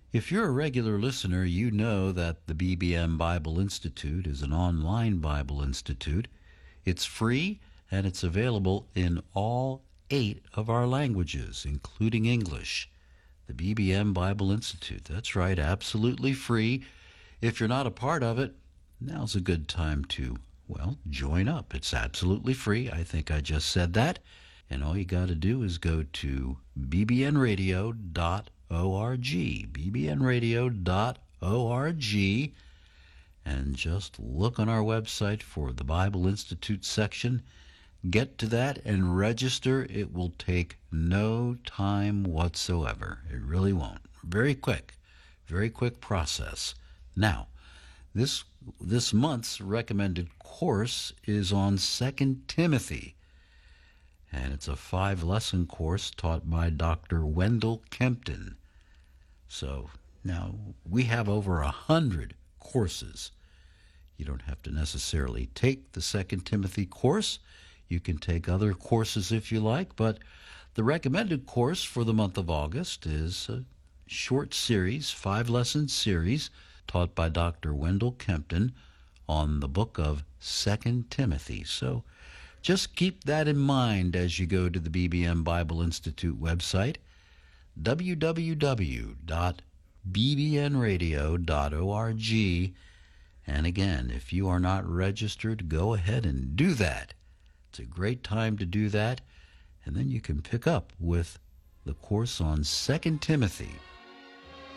If you're a regular listener, you know that the BBM Bible Institute is an online Bible institute. It's free and it's available in all 8 of our languages, including English. The BBM Bible Institute, that's right, absolutely free. If you're not a part of it, now's a good time to, join up. It's absolutely free. I think I just said that. And all you got to do is go to bbnradio.org, bbnradio.org, and just look on our website for the Bible Institute section. Get to that and register. It will take no time whatsoever. It really won't. Very quick process. Now, this month's recommended course is on 2 Timothy. And it's a 5-lesson course taught by Dr. Wendell Kempton. So now we have over 100 courses. You don't have to necessarily take the 2 Timothy course. You can take other courses if you like, but the recommended course for the month of August is a short series, 5-lesson series, taught by Dr. Wendell Kempton on the book of 2 Timothy. So just keep that in mind as you go to the BBM Bible Institute website, www.bbnradio.org. And again, if you are not registered, go ahead and do that. It's a great time to do that, and then you can pick up with the course on 2 Timothy.